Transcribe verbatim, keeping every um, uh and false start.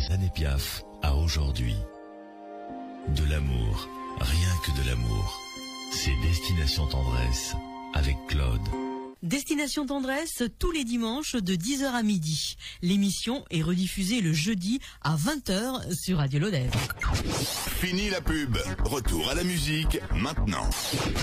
des années Piaf à aujourd'hui. De l'amour, rien que de l'amour. C'est Destination Tendresse avec Claude. Destination Tendresse, tous les dimanches de dix heures à midi. L'émission est rediffusée le jeudi à vingt heures sur Radio Lodève. Fini la pub. Retour à la musique maintenant.